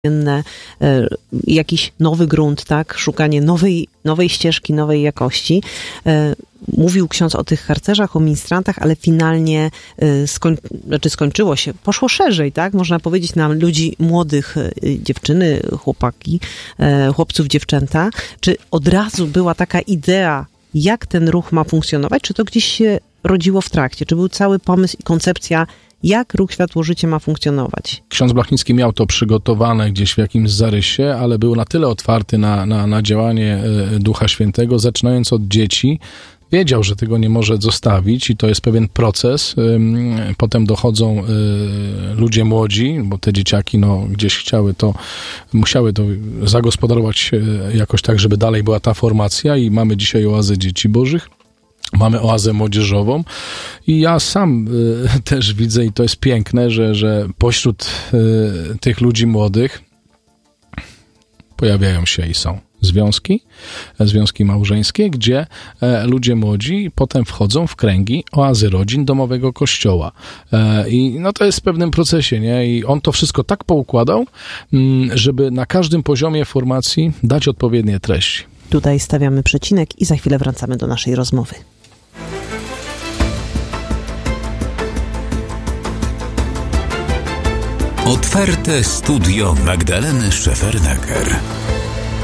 jakiś nowy grunt, tak? Szukanie nowej ścieżki, nowej jakości. Mówił ksiądz o tych harcerzach, o ministrantach, ale finalnie skończyło się, poszło szerzej, tak? Można powiedzieć na ludzi młodych, dziewczyny, chłopaki, chłopców, dziewczęta. Czy od razu była taka idea, jak ten ruch ma funkcjonować? Czy to gdzieś się rodziło w trakcie? Czy był cały pomysł i koncepcja, jak ruch Światło-Życie ma funkcjonować? Ksiądz Blachnicki miał to przygotowane gdzieś w jakimś zarysie, ale był na tyle otwarty na działanie Ducha Świętego, zaczynając od dzieci. Wiedział, że tego nie może zostawić i to jest pewien proces. Potem dochodzą ludzie młodzi, bo te dzieciaki gdzieś musiały to zagospodarować jakoś tak, żeby dalej była ta formacja i mamy dzisiaj oazę dzieci bożych. Mamy oazę młodzieżową i ja sam też widzę i to jest piękne, że pośród tych ludzi młodych pojawiają się i są związki małżeńskie, gdzie ludzie młodzi potem wchodzą w kręgi oazy rodzin domowego kościoła. I to jest w pewnym procesie, nie? I on to wszystko tak poukładał, żeby na każdym poziomie formacji dać odpowiednie treści. Tutaj stawiamy przecinek i za chwilę wracamy do naszej rozmowy. Otwarte studio Magdaleny Szefernaker.